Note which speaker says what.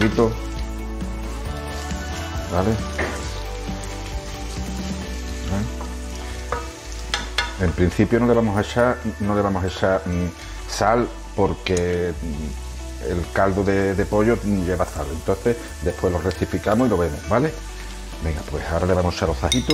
Speaker 1: ¿Vale? En principio no le vamos a echar sal porque el caldo de pollo lleva sal. Entonces después lo rectificamos y lo vemos, ¿vale? Venga, pues ahora le vamos a echar los ajitos.